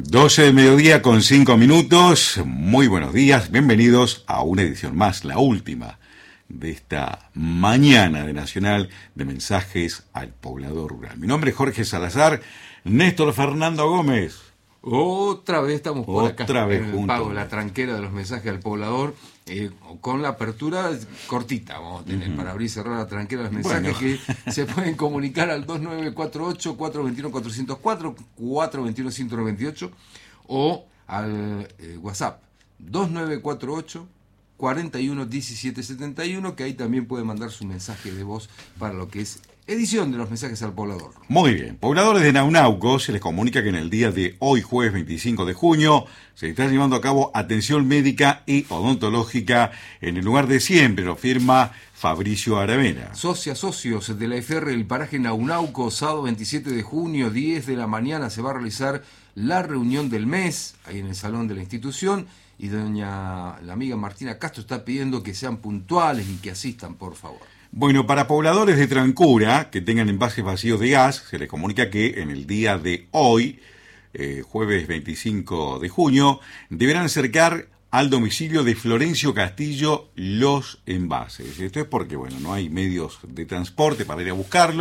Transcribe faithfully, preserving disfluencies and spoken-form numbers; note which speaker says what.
Speaker 1: doce de mediodía con cinco minutos. Muy buenos días, bienvenidos a una edición más, la última de esta mañana de Nacional de Mensajes al Poblador Rural. Mi nombre es Jorge Salazar. Néstor Fernando Gómez.
Speaker 2: Otra vez estamos por
Speaker 1: Otra
Speaker 2: acá
Speaker 1: vez
Speaker 2: en el
Speaker 1: juntos.
Speaker 2: pago, la tranquera de los mensajes al poblador, eh, con la apertura cortita. Vamos a tener uh-huh. para abrir y cerrar la tranquera de los mensajes bueno. que se pueden comunicar al dos nueve cuatro ocho, cuatro dos uno, cuatro cero cuatro, cuatro dos uno, uno nueve ocho o al eh, WhatsApp dos nueve cuatro ocho, cuatro uno, uno siete siete uno, que ahí también puede mandar su mensaje de voz para lo que es edición de los mensajes al poblador.
Speaker 1: Muy bien. Pobladores de Naunauco se les comunica que en el día de hoy, jueves veinticinco de junio, se está llevando a cabo atención médica y odontológica en el lugar de siempre, lo firma Fabricio Aravena.
Speaker 2: Socias, socios de la F R del paraje Naunauco, sábado veintisiete de junio, diez de la mañana, se va a realizar la reunión del mes, ahí en el salón de la institución, y doña la amiga Martina Castro está pidiendo que sean puntuales y que asistan, por favor.
Speaker 1: Bueno, para pobladores de Trancura que tengan envases vacíos de gas, se les comunica que en el día de hoy, eh, jueves veinticinco de junio, deberán acercar al domicilio de Florencio Castillo los envases. Esto es porque, bueno, no hay medios de transporte para ir a buscarlo.